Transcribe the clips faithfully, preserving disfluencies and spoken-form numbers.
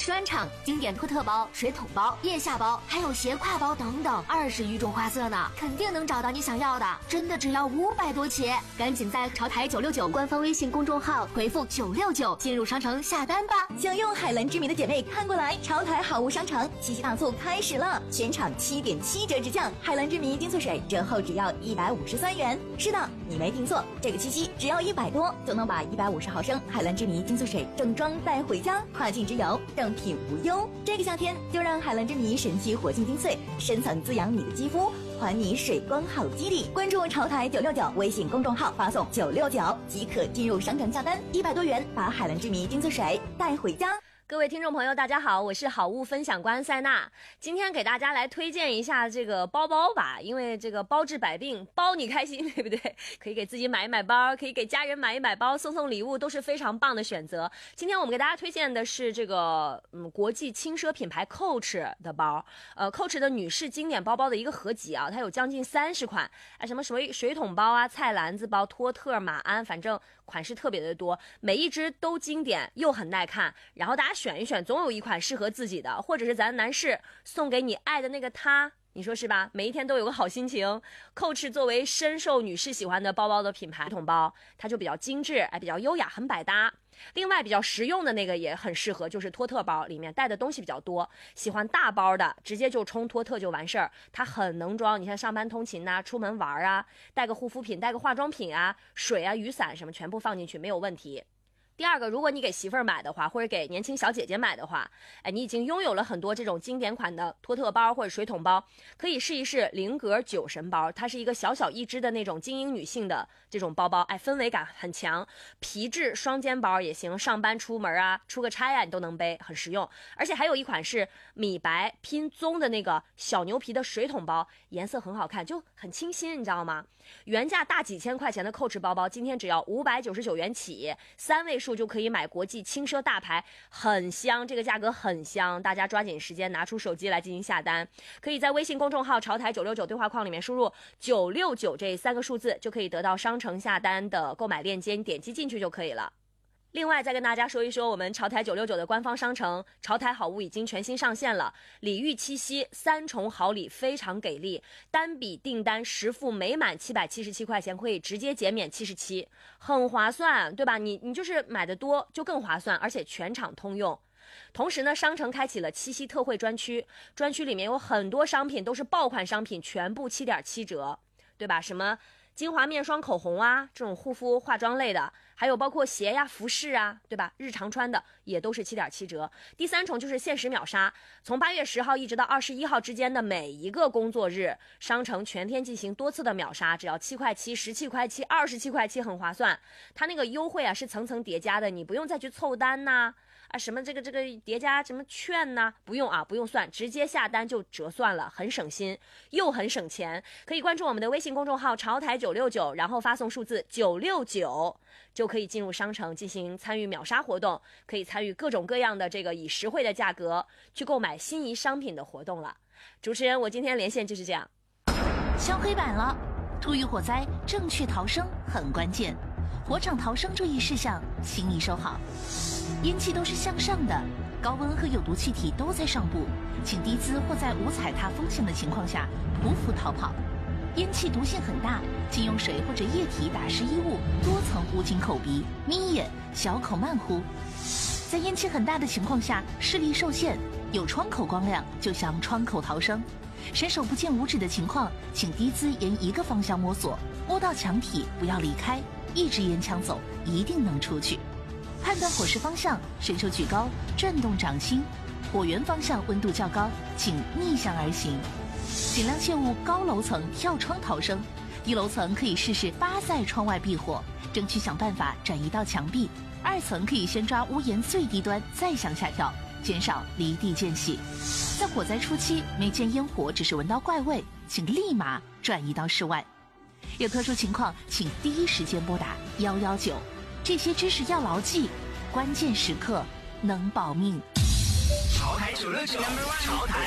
专场、经典托特包、水桶包、腋下包，还有斜挎包等等，二十余种花色呢，肯定能找到你想要的，真的只要五百多起，赶紧在潮台九六九官方微信公众号回复九六九进入商城下单吧。 想用海蓝之谜的姐妹看过来，潮台好物商城七夕大促开始了，全场七点七折直降，海蓝之谜精粹水折后只要一百五十三元。是的，你没听错，这个七夕只要一百多就能把一百五十毫升海蓝之谜精粹水正装带回家，跨境之游正品无忧。这个夏天就让海蓝之谜神奇活性精粹深层滋养你的肌肤，还你水光好肌理。关注潮台九六九微信公众号，发送九六九即可进入商城下单，一百多元把海蓝之谜精粹水带回家。 各位听众朋友大家好，我是好物分享官塞娜，今天给大家来推荐一下这个包包吧，因为这个包治百病，包你开心，对不对？可以给自己买一买包，可以给家人买一买包，送送礼物都是非常棒的选择。今天我们给大家推荐的是这个嗯国际轻奢品牌 Coach 的包，呃 Coach 的女士经典包包的一个合集啊，它有将近三十款，啊什么水水桶包啊、菜篮子包、托特、马鞍，反正款式特别的多，每一只都经典又很耐看，然后大家选一选，总有一款适合自己的，或者是咱男士送给你爱的那个他，你说是吧？每一天都有个好心情。Coach 作为深受女士喜欢的包包的品牌，桶包它就比较精致，哎，比较优雅，很百搭。另外比较实用的那个也很适合，就是托特包，里面带的东西比较多，喜欢大包的直接就冲托特就完事儿，它很能装。你看上班通勤啊，出门玩啊，带个护肤品，带个化妆品啊，水啊，雨伞什么全部放进去没有问题。第二个，如果你给媳妇儿买的话，或者给年轻小姐姐买的话，哎，你已经拥有了很多这种经典款的托特包或者水桶包，可以试一试菱格酒神包，它是一个小小一只的那种精英女性的这种包包，哎，氛围感很强，皮质双肩包也行，上班出门啊，出个差啊，你都能背，很实用。而且还有一款是米白拼棕的那个小牛皮的水桶包，颜色很好看，就很清新，你知道吗？原价大几千块钱的 Coach 包包，今天只要五百九十九元起，三位数就可以买国际轻奢大牌，很香，这个价格很香，大家抓紧时间拿出手机来进行下单，可以在微信公众号潮台九六九对话框里面输入九六九这三个数字，就可以得到商城下单的购买链接，你点击进去就可以了。另外再跟大家说一说，我们潮台九六九的官方商城潮台好物已经全新上线了，礼遇七夕三重好礼非常给力，单笔订单实付每满七百七十七块钱可以直接减免七十七，很划算，对吧？你你就是买的多就更划算，而且全场通用。同时呢，商城开启了七夕特惠专区，专区里面有很多商品都是爆款商品，全部 七点七折，对吧？什么精华面霜、口红啊，这种护肤化妆类的，还有包括鞋呀、服饰啊，对吧？日常穿的也都是 七点七折。第三重就是限时秒杀，从八月十号一直到二十一号之间的每一个工作日，商城全天进行多次的秒杀，只要七块七、十七块七、二十七块七，很划算。它那个优惠啊是层层叠加的，你不用再去凑单呐、啊，什么这个这个叠加什么券呐、啊，不用啊，不用算，直接下单就折算了，很省心又很省钱。可以关注我们的微信公众号潮台九六九，然后发送数字九六九，就可以进入商城进行参与秒杀活动，可以参与各种各样的这个以实惠的价格去购买心仪商品的活动了。主持人，我今天连线就是这样。 敲黑板了，突遇火灾，正确逃生很关键。火场逃生注意事项，请你收好。烟气都是向上的，高温和有毒气体都在上部，请低姿或在无踩踏风险的情况下匍匐逃跑。烟气毒性很大，请用水或者液体打湿衣物，多层捂紧口鼻，眯眼，小口慢呼。在烟气很大的情况下，视力受限，有窗口光亮就向窗口逃生。伸手不见五指的情况，请低姿沿一个方向摸索，摸到墙体不要离开，一直沿墙走，一定能出去。判断火势方向，伸手举高，转动掌心。火源方向温度较高，请逆向而行。尽量切勿高楼层跳窗逃生，低楼层可以试试扒在窗外避火，争取想办法转移到墙壁。二层可以先抓屋檐最低端，再向下跳，减少离地间隙。在火灾初期，没见烟火，只是闻到怪味，请立马转移到室外。有特殊情况，请第一时间拨打一一九。这些知识要牢记，关键时刻能保命。 潮台九六九，潮台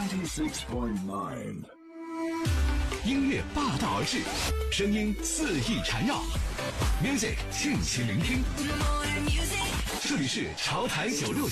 音乐霸道而至，声音肆意缠绕 ，music 尽情聆听。这里是潮台九六九。